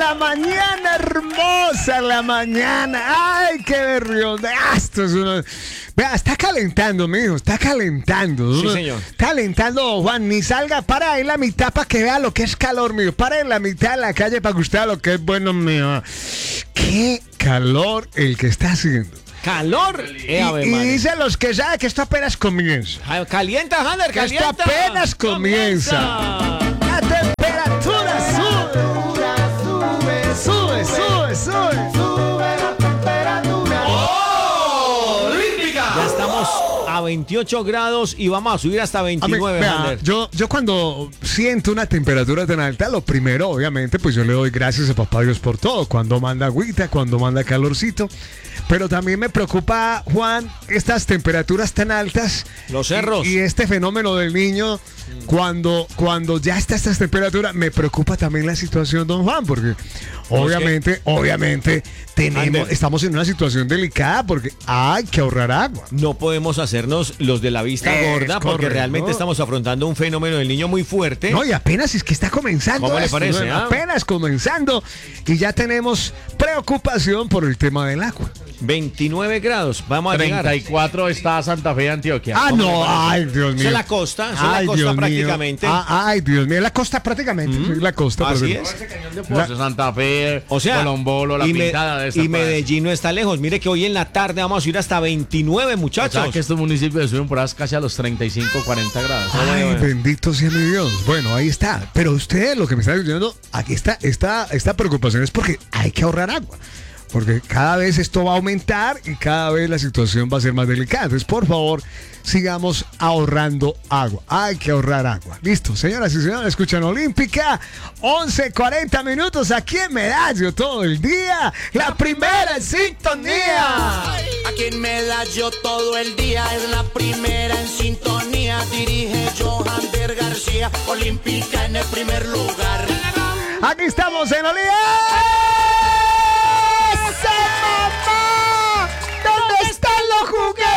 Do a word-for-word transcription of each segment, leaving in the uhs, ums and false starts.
la mañana, hermosa la mañana. Ay, qué berrión. Ah, esto es uno... Vea, está calentando, mijo, está calentando. Sí, señor. Calentando, Juan, ni salga, para ahí en la mitad para que vea lo que es calor, mijo. Para en la mitad de la calle para que usted vea lo que es bueno, mijo. Qué calor el que está haciendo. Calor. Eh, Y, y dicen los que saben que esto apenas comienza. Ay, calienta, Hander, Que calienta. esto apenas comienza. La temperatura sube, sube, sube, sube, sube la temperatura. Ya estamos a veintiocho grados y vamos a subir hasta veintinueve, Vea, Hander. yo, yo cuando siento una temperatura tan alta, lo primero, obviamente, pues yo le doy gracias a Papá Dios por todo. Cuando manda agüita, cuando manda calorcito. Pero también me preocupa, Juan, estas temperaturas tan altas. Los cerros. Y, y este fenómeno del niño, cuando, cuando ya está estas temperaturas, me preocupa también la situación, don Juan, porque obviamente, obviamente, tenemos, Ander. estamos en una situación delicada porque hay que ahorrar agua. No podemos hacernos los de la vista Es gorda porque correcto. realmente estamos afrontando un fenómeno del niño muy fuerte. No, y apenas es que está comenzando. ¿Cómo le esto, parece, ¿no? ah? Apenas comenzando y ya tenemos preocupación por el tema del agua. veintinueve grados. Vamos a treinta y llegar. cuatro está Santa Fe, Antioquia. Ah, ¿Cómo le no, parece? ay, Dios mío. Esa es la costa, esa es la Ay, costa Dios mío. prácticamente. Ah, ay, Dios mío, la costa prácticamente. sí, la costa. Así prácticamente. es. Cañón de Pozo, Santa Fe, O sea, Colombolo, La y, me- Pintada de esa y parte. Medellín no está lejos. Mire que hoy en la tarde vamos a subir hasta veintinueve, O muchachos. sea que estos municipios suben por ahí casi a los treinta y cinco, cuarenta grados. Ay, bueno. bendito sea mi Dios. Bueno, ahí está. Pero usted lo que me está diciendo, aquí está, esta, esta preocupación es porque hay que ahorrar agua. Porque cada vez esto va a aumentar y cada vez la situación va a ser más delicada. Entonces, por favor, sigamos ahorrando agua. Hay que ahorrar agua. Listo, señoras y señores, escuchan Olímpica. once cuarenta minutos aquí en Medallo todo el día. La primera en sintonía. Aquí en Medallo todo el día es la primera en sintonía. Dirige Johander García, Olímpica en el primer lugar. Aquí estamos en Olímpica. ¡Mamá! ¿Dónde están los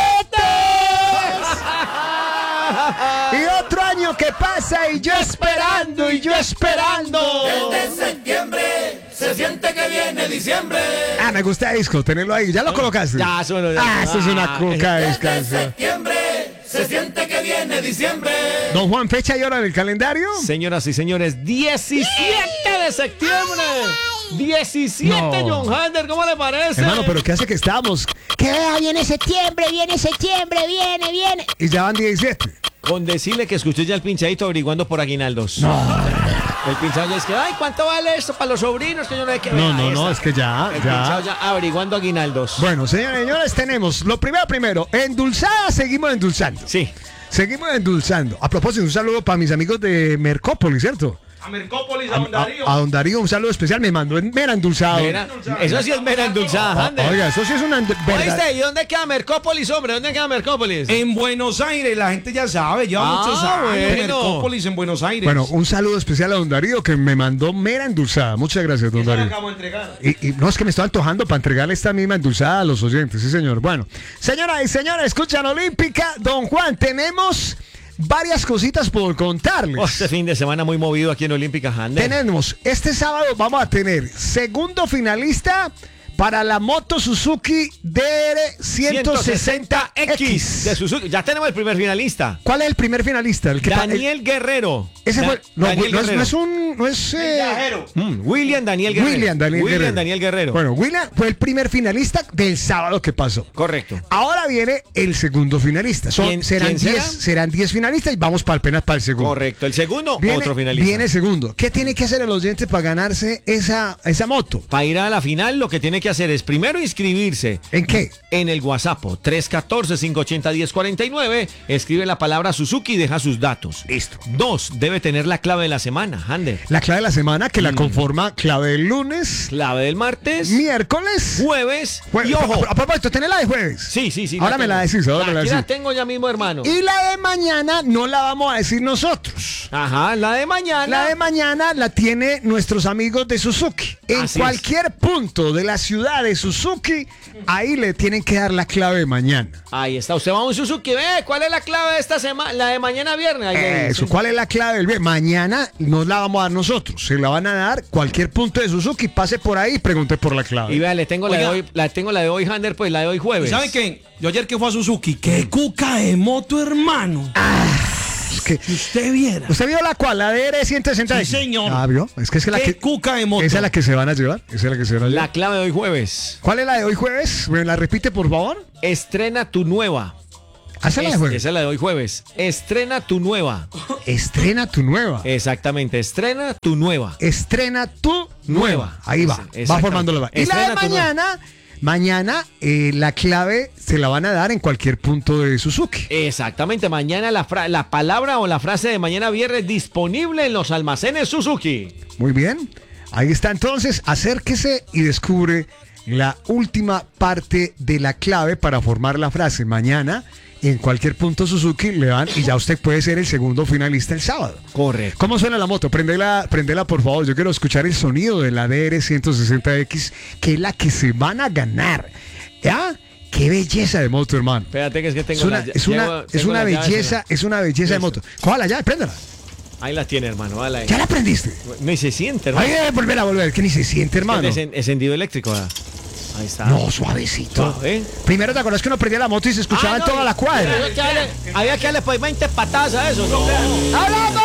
juguetes? Y otro año que pasa y yo esperando y yo esperando. Desde septiembre se siente que viene diciembre. Ah, me gusta disco, tenerlo ahí. ¿Ya lo colocaste? Ya, eso no- Ah, eso es una cuca de Desde descanso. septiembre se siente que viene diciembre. Don Juan, fecha y hora del calendario. Señoras y señores, diecisiete de septiembre. diecisiete, No. John Hander, ¿cómo le parece? Hermano, pero ¿qué hace que estamos? Que vea, viene septiembre, viene septiembre, viene, viene. Y ya van diecisiete. Con decirle que escuché ya el pinchadito averiguando por aguinaldos. El pinchado ya es que, ay, ¿cuánto vale esto para los sobrinos? Que yo no sé qué. No, Vea, no, ahí no, está. es que ya, El ya. pinchado ya averiguando aguinaldos. Bueno, señores y señores, tenemos lo primero, primero, endulzada, seguimos endulzando. Sí. Seguimos endulzando. A propósito, un saludo para mis amigos de Mercópolis, ¿cierto? A Mercópolis, A, a- a don Darío, un saludo especial. Me mandó en mera endulzado. Mira, eso sí es mera endulzada, Hander. Oiga, eso sí es una endu- verdad. ¿Oíste? ¿Y dónde queda Mercópolis, hombre? ¿Dónde queda Mercópolis? En Buenos Aires, la gente ya sabe, lleva Ah, muchos años. bueno. Mercópolis en Buenos Aires. Bueno, un saludo especial a don Darío que me mandó mera endulzada. Muchas gracias, don Darío. acabo de entregar. Y, y no es que me estoy antojando para entregarle esta misma endulzada a los oyentes, sí, señor. Bueno, señoras y señores, escuchan Olímpica. Don Juan, tenemos varias cositas por contarles. Oh, este fin de semana muy movido aquí en Olímpica, Hander. Tenemos, este sábado vamos a tener segundo finalista para la moto Suzuki D R ciento sesenta X. de Suzuki. Ya tenemos el primer finalista. ¿Cuál es el primer finalista? El que pa- Daniel Guerrero. el- ese Da- fue, no, Daniel no es, Guerrero. no es un, no es eh, Mm, William Daniel Guerrero. William Daniel William Guerrero. Daniel Guerrero. Bueno, William fue el primer finalista del sábado que pasó. Correcto. Ahora viene el segundo finalista. Son, ¿Quién- serán quién será? diez, serán diez finalistas y vamos para apenas para el segundo. Correcto. El segundo, Viene, otro finalista. viene segundo. ¿Qué tiene que hacer el oyente para ganarse esa, esa moto? Para ir a la final, lo que tiene que hacer es primero inscribirse ¿En qué? en el WhatsApp tres uno cuatro, cinco ocho cero, uno cero cuatro nueve. Escribe la palabra Suzuki y deja sus datos. Listo. Dos, debe tener la clave de la semana, Hander. La clave de la semana que Mm. la conforma clave del lunes, Clave del martes, miércoles, jueves jue- y ojo. A, a propósito, ¿tenés la de jueves? Sí, sí, sí. Ahora me la decís, ahora me la Aquí decís. la tengo ya mismo, hermano. Y la de mañana no la vamos a decir nosotros. Ajá, la de mañana. La de mañana la tiene nuestros amigos de Suzuki. En Así es. cualquier punto de la ciudad ciudad de Suzuki, ahí le tienen que dar la clave mañana. Ahí está, usted va a un Suzuki, ve, ¿cuál es la clave de esta semana? La de mañana viernes. Ahí le Eso, dicen. ¿cuál es la clave del bien? Mañana no la vamos a dar nosotros, se la van a dar cualquier punto de Suzuki, pase por ahí y pregunte por la clave. Y vea, le tengo la de Oiga. hoy, la tengo la de hoy, Hander, pues la de hoy jueves. ¿Saben qué? Yo ayer que fue a Suzuki, qué cuca de moto, hermano. Es que, Si usted viera. ¿usted vio la cual? La de R ciento sesenta. Sí, señor. Ah, ¿vio? Es que es la Qué que... cuca de moto. Esa es la que se van a llevar. Esa es la que se van a llevar. La clave de hoy jueves. ¿Cuál es la de hoy jueves? ¿Me la repite, por favor? Estrena tu nueva. Esa es la de Es- jueves. esa es la de hoy jueves. Estrena tu nueva. Estrena tu nueva. Exactamente, estrena tu nueva. Estrena tu nueva. Ahí va. Va Exactamente. formando la. Y la de Estrena tu nueva. mañana. Mañana eh, la clave se la van a dar en cualquier punto de Suzuki. Exactamente, mañana la, fra- la palabra o la frase de mañana viernes disponible en los almacenes Suzuki. Muy bien. Ahí está entonces. Acérquese y descubre la última parte de la clave para formar la frase. Mañana en cualquier punto Suzuki le dan y ya usted puede ser el segundo finalista el sábado. Correcto. ¿Cómo suena la moto? Prendela, prendela por favor. Yo quiero escuchar el sonido de la D R ciento sesenta X, que es la que se van a ganar. ¿Ya? Qué belleza de moto, hermano. Espérate que es que tengo Es una, las- es una, llevo- es tengo una las llaves belleza, en es una belleza de Listo. moto. Cójala ya, préndela. la- Ahí las tiene, hermano. dale ahí. ¿Ya la prendiste? Ni se siente, hermano. Ahí debe volver a volver, que ni se siente, hermano. Es en- encendido eléctrico. ¿verdad? Ahí está. No, suavecito. Suave, ¿eh? Primero te acuerdas que uno prendía la moto y se escuchaba Ah, en no, toda la cuadra. Había que darle, había que darle pues veinte patadas a eso. No. ¡Hablamos!